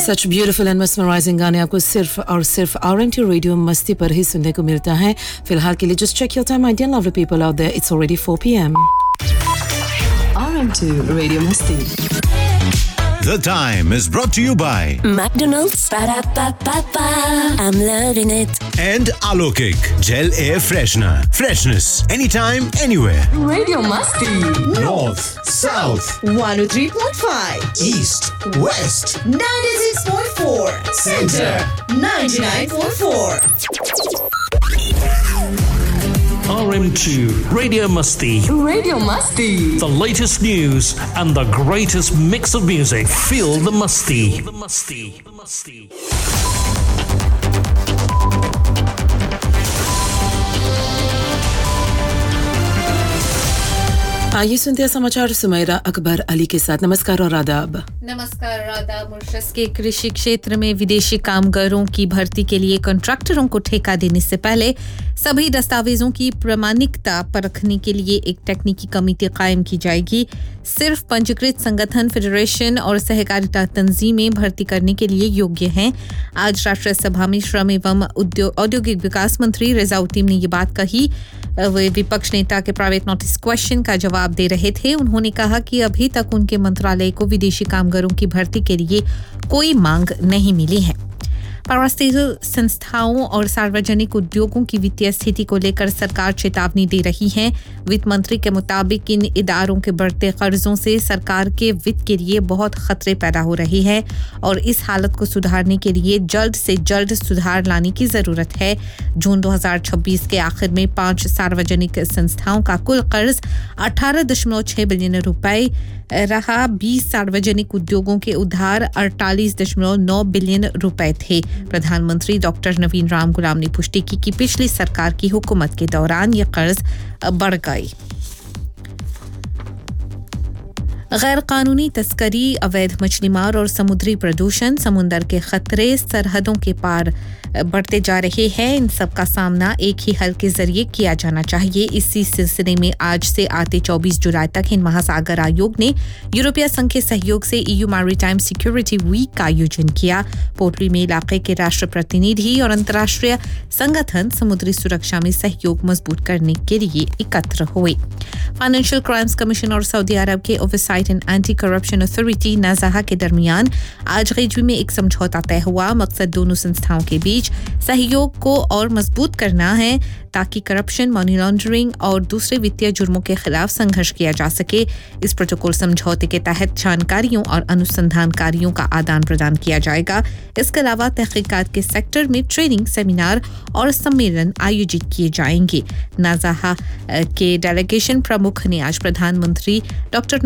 Such beautiful and mesmerizing गाने आपको सिर्फ और सिर्फ RMT रेडियो मस्ती पर ही सुनने को मिलता है. फिलहाल के लिए just check your time, my dear lovely people out there. It's already 4 p.m. RM2 Radio Masti. The time is brought to you by McDonald's. Ba-da-ba-ba-ba. I'm loving it. And Alokik Gel Air Freshener. Freshness anytime, anywhere. Radio Masti. North, South, 103.5, East, West, 96.4, Center, 99.4. RM2 Radio Masti. Radio Masti. The latest news and the greatest mix of music. Feel the Masti. The Masti. The Masti. आइए सुनते हैं समाचार सुमैरा अकबर अली के साथ. नमस्कार और आदाब. नमस्कार और आदाब. मॉरिशस के कृषि क्षेत्र में विदेशी कामगारों की भर्ती के लिए कॉन्ट्रैक्टरों को ठेका देने से पहले सभी दस्तावेजों की प्रामाणिकता परखने के लिए एक तकनीकी कमेटी कायम की जाएगी. सिर्फ पंजीकृत संगठन, फेडरेशन और सहकारिता तंजीमें भर्ती करने के लिए योग्य हैं. आज राष्ट्रीय सभा में श्रम एवं औद्योगिक विकास मंत्री रजाउद्दीन ने ये बात कही. वे विपक्ष नेता के प्राइवेट नोटिस क्वेश्चन का जवाब दे रहे थे. उन्होंने कहा कि अभी तक उनके मंत्रालय को विदेशी कामगारों की भर्ती के लिए कोई मांग नहीं मिली है. parastatal संस्थाओं और सार्वजनिक उद्योगों की वित्तीय स्थिति को लेकर सरकार चेतावनी दे रही है. वित्त मंत्री के मुताबिक इन इदारों के बढ़ते कर्जों से सरकार के वित्त के लिए बहुत खतरे पैदा हो रहे हैं और इस हालत को सुधारने के लिए जल्द से जल्द सुधार लाने की जरूरत है. जून 2026 के आखिर में 5 सार्वजनिक संस्थाओं का कुल कर्ज 18.6 बिलियन रुपए रहा. 20 सार्वजनिक उद्योगों के उधार 48.9 बिलियन रुपए थे. प्रधानमंत्री डॉक्टर नवीन राम गुलाम ने पुष्टि की कि पिछली सरकार की हुकूमत के दौरान ये कर्ज बढ़ गए. गैर कानूनी तस्करी, अवैध मछली मार और समुद्री प्रदूषण समुद्र के खतरे सरहदों के पार बढ़ते जा रहे हैं. इन सब का सामना एक ही हल के जरिए किया जाना चाहिए. इसी सिलसिले में आज से आते 24 जुलाई तक हिंद महासागर आयोग ने यूरोपीय संघ के सहयोग से EU मैरीटाइम सिक्योरिटी वीक का आयोजन किया. पोर्टली में इलाके के राष्ट्र प्रतिनिधि और अंतर्राष्ट्रीय संगठन समुद्री सुरक्षा में सहयोग मजबूत करने के लिए एकत्र हुए. फाइनेंशियल क्राइम्स कमीशन और सऊदी अरब के oversight and anti corruption authority नाज़ाहा के दरमियान आज गैजवी में एक समझौता तय हुआ. मकसद दोनों संस्थाओं के बीच सहयोग को और मजबूत करना है ताकि करप्शन, मनी लॉन्ड्रिंग और दूसरे वित्तीय जुर्मों के खिलाफ संघर्ष किया जा सके. इस प्रोटोकॉल समझौते के तहत जानकारियों और अनुसंधान कार्यों का आदान प्रदान किया जाएगा. इसके अलावा तहकीकात के सेक्टर में ट्रेनिंग, सेमिनार और सम्मेलन आयोजित किए जाएंगे. नाज़ाहा के डेलीगेशन प्रमुख ने आज प्रधानमंत्री डॉक्टर